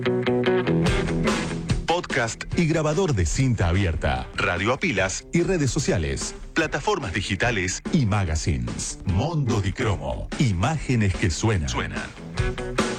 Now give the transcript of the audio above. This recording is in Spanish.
Podcast y grabador de cinta abierta, radio a pilas y redes sociales, plataformas digitales y magazines. Mondo di Cromo. Imágenes que suenan.